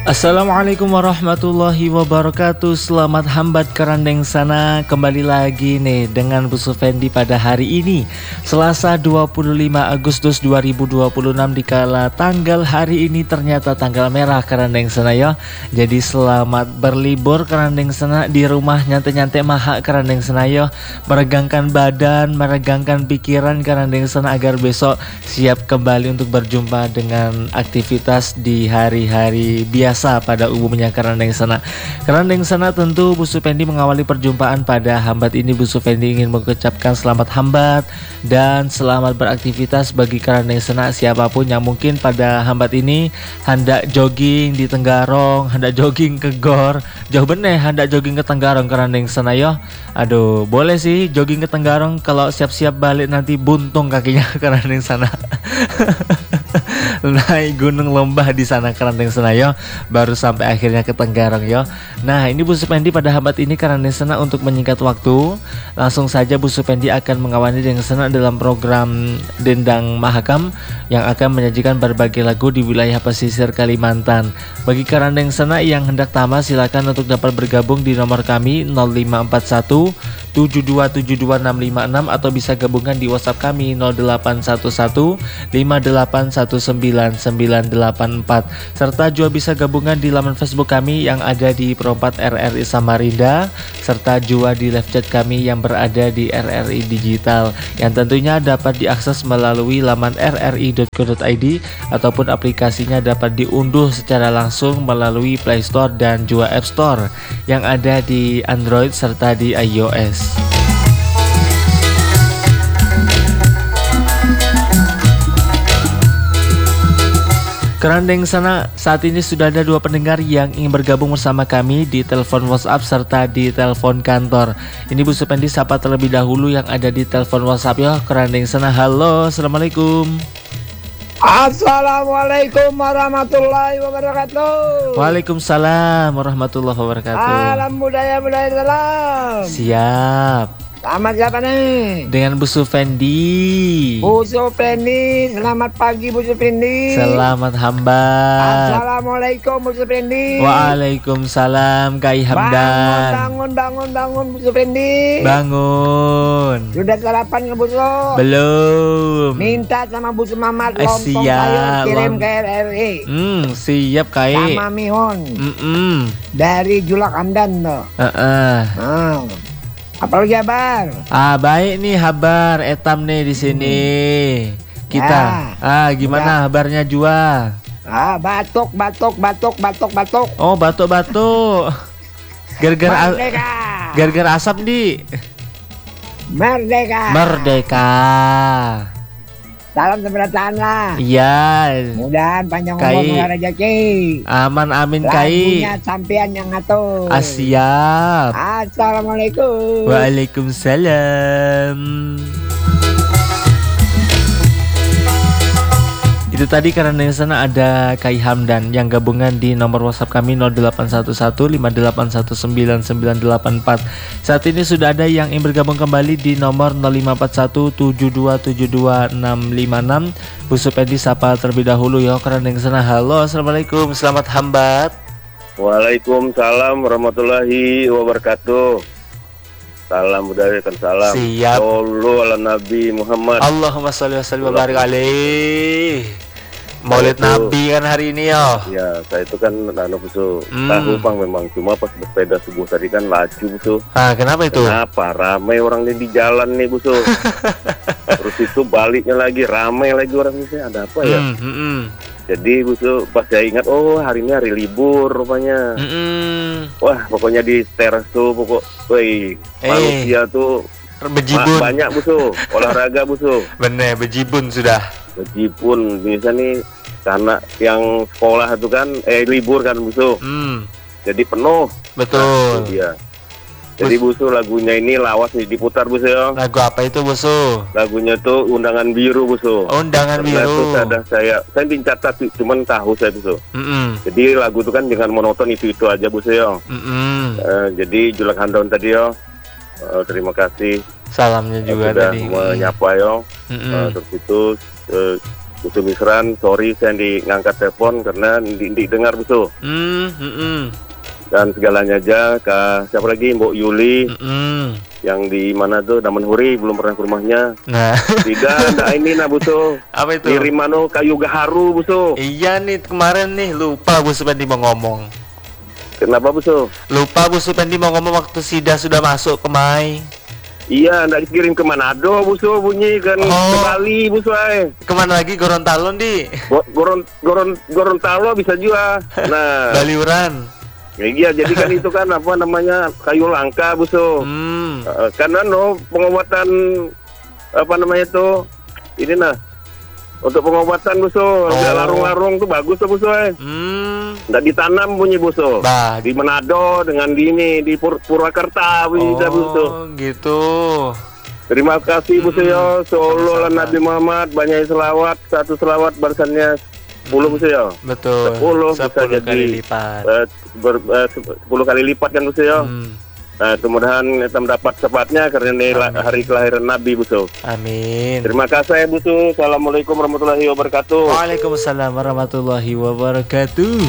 Assalamualaikum warahmatullahi wabarakatuh. Selamat hambat kerandeng sana. Kembali lagi nih dengan Bu Sufendi pada hari ini, Selasa 25 Agustus 2026, dikala tanggal hari ini ternyata tanggal merah kerandeng sana ya. Jadi selamat berlibur kerandeng sana, di rumah nyantai-nyantai mahak kerandeng sana ya. Meregangkan badan, meregangkan pikiran kerandeng sana agar besok siap kembali untuk berjumpa dengan aktivitas di hari-hari biasa pada umumnya kerandeng sana. Kerandeng sana tentu Bu Sufendi mengawali perjumpaan pada hambat ini. Bu Sufendi ingin mengucapkan selamat hambat dan selamat beraktivitas bagi kerandeng sana siapapun yang mungkin pada hambat ini hendak jogging di Tenggarong, hendak jogging ke Gor. Jauh bener hendak jogging ke Tenggarong kerandeng sana ya. Aduh, boleh sih jogging ke Tenggarong, kalau siap-siap balik nanti buntung kakinya kerandeng sana. Naik gunung lembah di sana kerandeng sana yo, baru sampai akhirnya ke Tenggarong yo. Nah, ini Bu Supendi pada hambat ini kerandeng sana untuk menyingkat waktu, langsung saja Bu Supendi akan mengawali dengan sana dalam program Dendang Mahakam yang akan menyajikan berbagai lagu di wilayah pesisir Kalimantan. Bagi kerandeng sana yang hendak tamat, silakan untuk dapat bergabung di nomor kami 0541 7272656 atau bisa gabungan di WhatsApp kami 0811 58199984, serta juga bisa gabungan di laman Facebook kami yang ada di Pro4 RRI Samarinda, serta juga di live chat kami yang berada di RRI Digital yang tentunya dapat diakses melalui laman rri.co.id ataupun aplikasinya dapat diunduh secara langsung melalui Play Store dan juga App Store yang ada di Android serta di iOS. Kerandeng sana, saat ini sudah ada dua pendengar yang ingin bergabung bersama kami di telepon WhatsApp serta di telepon kantor. Ini Bu Supendi sapa terlebih dahulu yang ada di telepon WhatsApp ya. Kerandeng sana, halo, assalamualaikum. Assalamualaikum warahmatullahi wabarakatuh. Waalaikumsalam warahmatullahi wabarakatuh. Salam budaya salam. Siap. Selamat siapa nih? Dengan Bu Sufendi. Bu Supendi, selamat pagi Bu Supendi. Selamat hambat. Assalamualaikum Bu Supendi. Waalaikumsalam Kai Hamdan. Bangun Bu Supendi. Bangun. Sudah sarapan ke Bu Su? Belum. Minta sama Bu Sumamat lontong siap. sayur kirim ke RRI. Siap Kai. Sama Mihon. Dari Julak Hamdan tuh. Apalagi kabar? Baik nih kabar etam nih di sini. Kita. Gimana kabarnya Jua? Batuk. Oh, batuk. Gara-gara asap di. Merdeka. Salam seberatan lah. Iya. Mudahan panjang umur murah rezeki. Aman amin Kai. Lagunya sampean yang ngatur. Siap. Assalamualaikum. Waalaikumsalam. Itu tadi karena di sana ada Kai Hamdan yang gabungan di nomor WhatsApp kami 081158199984. Saat ini sudah ada yang ingin bergabung kembali di nomor 054172725656. Bu Supendi sapa terlebih dahulu ya karena di sana. Halo, assalamualaikum, selamat hambat. Waalaikumsalam warahmatullahi wabarakatuh. Salam budaya dan salam. Siap. Sallu ala Nabi Muhammad. Allahumma sholli wa sallim wa barik alaih. Maulid Nabi kan hari ini ya. Ya, saya itu kan busu tahu Bang, memang cuma pas bersepeda subuh tadi kan laju busu. Kenapa itu? Kenapa? Ramai orang di jalan nih busu. Terus itu baliknya lagi ramai lagi orang ini, ada apa ya? Jadi busu pas saya ingat, oh hari ini hari libur rupanya. Wah, pokoknya di teras tuh manusia tuh bejibun. Banyak busu, olahraga busu. Bener, bejibun sudah. Bejibun, bisa nih karena yang sekolah itu kan libur kan busu. Jadi penuh. Betul. Dia. Jadi busu lagunya ini lawas nih diputar busu ya. Lagu apa itu busu? Lagunya tuh Undangan Biru busu. Undangan Biru. Ada saya dicatat cuman tahu saya busu. Jadi lagu itu kan dengan monoton itu aja busu ya. Jadi Julak Hamdan tadi ya. Terima kasih. Salamnya juga sudah tadi menyapa ya. Terus itu Busu Misran, sorry saya ngangkat telepon karena didengar Busu. Dan segalanya aja ke siapa lagi, Mbok Yuli, yang di mana tuh, Damanhuri, belum pernah ke rumahnya. Nah, tidak ini nah Busu. apa itu? Kirim kayu gaharu Busu. Iya nih, kemarin nih lupa Bu Supendi mau ngomong. Kenapa Busu? Lupa Bu Supendi mau ngomong waktu Sida sudah masuk ke Mai. Iya, ndak dikirim ke Manado Busu, bunyi kan ke Bali Busu ay. Kemana lagi, Gorontalo di? Gorontalo bisa juga. Nah, Baliuran. Iya, jadi kan itu kan apa namanya, kayu langka Busu. Karena pengobatan apa namanya itu, ini nah untuk pengobatan Busu, larung-larung tuh bagus tuh Busu. Nggak ditanam bunyi Busu. Di Manado dengan di Purwakarta bisa Busu. Gitu. Terima kasih Busu ya. Solo lah Nabi Muhammad, banyak selawat, satu selawat barisannya 10 Busu ya. Betul. 10 kali lipat. 10 kali lipat kan Busu ya. Nah, mudah-mudahan kita mendapat cepatnya karena ini hari kelahiran Nabi Busu. Amin. Terima kasih Busu. Assalamualaikum warahmatullahi wabarakatuh. Waalaikumsalam warahmatullahi wabarakatuh.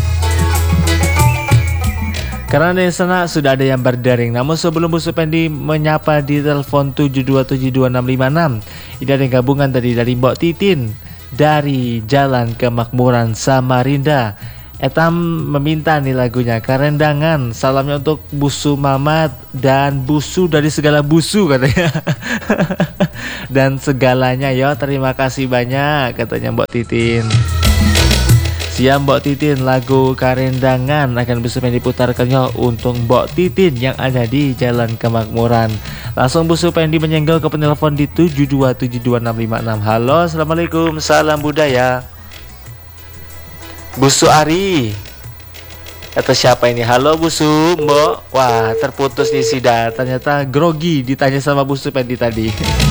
Karena di sana sudah ada yang berdaring. Namun sebelum Bu Supendi menyapa di telepon 7272656, ini ada gabungan tadi dari Mbok Titin dari Jalan Kemakmuran Samarinda. Etam meminta nih lagunya Karendangan. Salamnya untuk Busu Mamat dan Busu dari segala busu katanya. Dan segalanya ya. Terima kasih banyak katanya Mbok Titin. Siap Mbok Titin, lagu Karendangan akan bisa diputarkannya untuk Mbok Titin yang ada di Jalan Kemakmuran. Langsung Bu Supendi menyenggol ke penelpon di 7272656. Halo, assalamualaikum, salam budaya. Busu Ari atau siapa ini? Halo Busu, Mbok. Wah, terputus nih Sida. Ternyata grogi ditanya sama Bu Supendi tadi.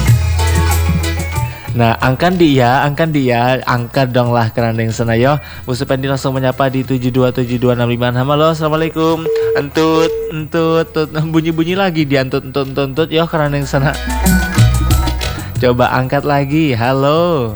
Nah, angkat dong lah kerandeng sana yo. Bu Supendi langsung menyapa di 7272656. Halo, assalamualaikum. Entut, bunyi-bunyi lagi di entut yo kerandeng sana. Coba angkat lagi. Halo.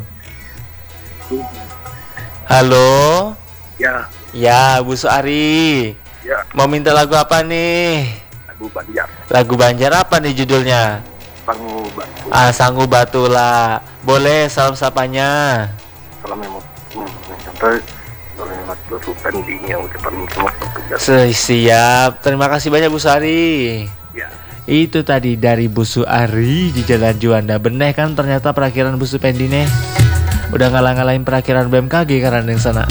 Halo. Ya, Bu Suari. Ya. Mau minta lagu apa nih? Lagu Banjar. Lagu Banjar apa nih judulnya? Sangu Batu. Sangu Batula. Boleh salam sapanya. Salam yang sampai Bu Supendi yang ucapan semua tugas. Siap. Terima kasih banyak Bu Suari. Ya. Itu tadi dari Bu Suari di Jalan Juanda. Bener kan ternyata perakiran Bu Supendi nih. Udah ngalah-ngalahin perakiran BMKG karena yang sana.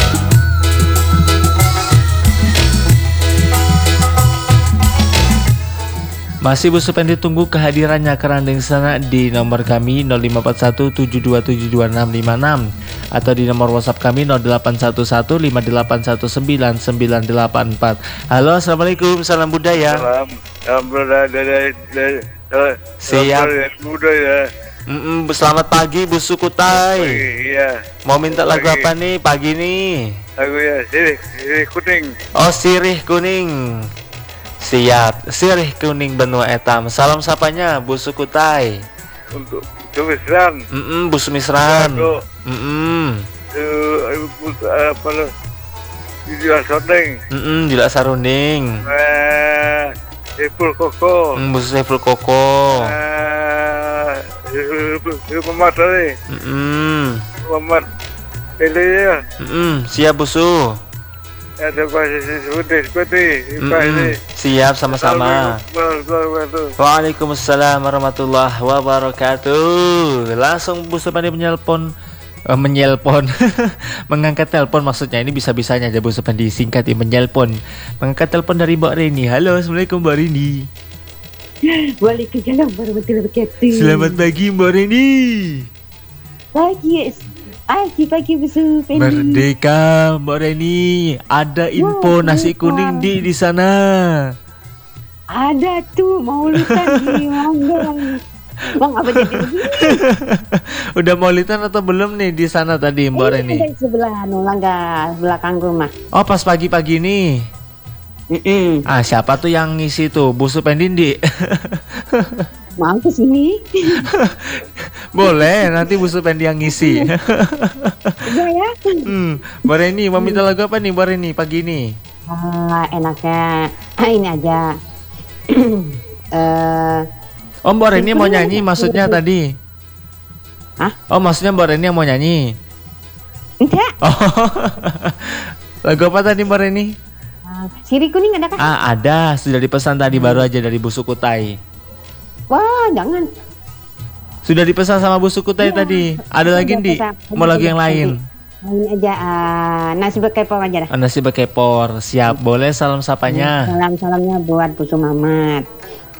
Masih Bu Supendi tunggu kehadirannya kerandeng sana di nomor kami 054172722656 atau di nomor WhatsApp kami 081158199984. Halo, assalamualaikum, salam budaya. Salam budaya. Siap. Budaya. Selamat pagi Bu Sukutai. Iya. Mau minta lagu apa nih pagi nih? Lagu ya sirih kuning. Oh, sirih kuning. Siap, sirih kuning benua etam. Salam sapanya Bu Sukutai. Untuk Sumisran. Bu Sumisran. Apa lo? Jila Sarunding. Jila Sarunding. Saiful Koko. Bu Saiful Koko. Muhammad tadi. Muhammad pilih ya. Siap Busu. Ada bahasa seperti siap sama-sama. Waalaikumsalam warahmatullahi wabarakatuh. Langsung Bu Supendi menelpon mengangkat telepon, maksudnya ini bisa-bisanya aja Bu Supendi singkat ya, menelpon. Mengangkat telepon dari Mbak Rini. Halo, assalamualaikum Mbak Rini. Waalaikumsalam warahmatullahi wabarakatuh. Selamat pagi Mbak Rini. Pagi Bu Supendi. Merdeka Mbak Reni. Ada info nasi kuning di sana. Ada tuh maulidan di Manggang. Bang, apa jadi begini? Udah maulidan atau belum nih di sana tadi Mbak Reni? Di sebelah Nulangga, belakang rumah. Oh, pas pagi-pagi nih. Siapa tuh yang ngisi tuh? Bu Supendi di? Mau ke sini. Boleh, nanti Bu Supendi yang ngisi. Iya ya. Bu Reni mau minta lagu apa nih Bu Reni pagi ini? Enaknya ini aja. Oh Bu Reni mau nyanyi maksudnya tadi? Hah? Oh maksudnya Bu Reni yang mau nyanyi? Enggak. Oh, lagu apa tadi Bu Reni? Sirih kuning ada kan? Ada, sudah dipesan tadi baru aja dari Bu Sukutai. Wah, jangan. Sudah dipesan sama Bu Sukutai tadi. Ada lagi di? Mau lagu yang lain? Ini aja nasi bekepor aja dah. Nasi bekepor, siap. Boleh salam sapanya. Salam-salamnya buat Busu Mamat.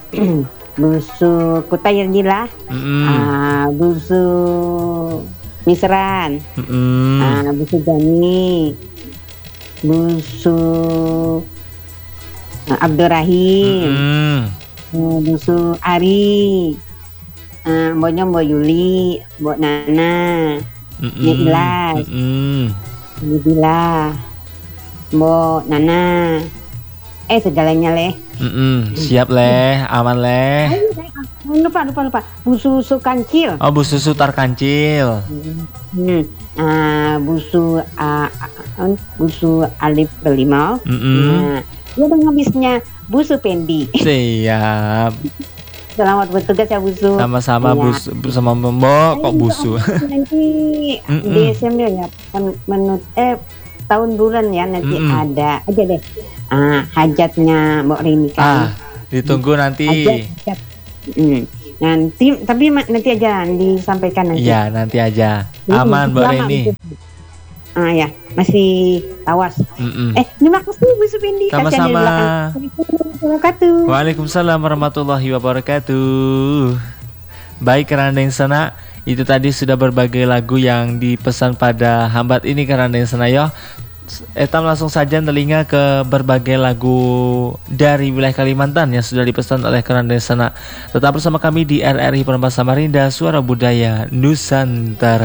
Busu Kutai Erdila. Busu Misran. Busu Gani. Busu Abdurrahim. Busu Ari. Mboknya Mbok Yuli, Mbok Nana. Ikhlas, Alhamdulillah, Mbok Nana, segalanya leh. Siap leh, aman leh. Lupa. Bu Susu Kancil. Oh Bu Susu Tarkancil. Busu Alif Belimau. Dia udah habisnya Busu Pendi. Siap. Selamat bertugas ya Busu. Sama-sama ya. sama Mbok kok Busu. Nanti Desember ya menurut tahun bulan ya nanti ada aja deh hajatnya Mbok Rini kan. Ditunggu nanti. Hajat. Nanti tapi nanti aja disampaikan nanti. Iya nanti aja. Aman Mbok Rini. Ya masih tawas. Terima kasih Bu Supendi. Sama-sama. Waalaikumsalam warahmatullahi wabarakatuh. Baik Kerandeng Sana, itu tadi sudah berbagai lagu yang dipesan pada hambat ini Kerandeng Sana yo. Etam langsung saja telinga ke berbagai lagu dari wilayah Kalimantan yang sudah dipesan oleh Kerandeng Sana. Tetap bersama kami di RRI Perampas Samarinda, Suara Budaya Nusantara.